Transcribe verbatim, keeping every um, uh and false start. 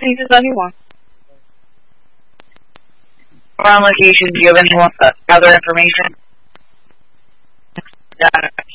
changes anyone. On location, do you have any uh, other information?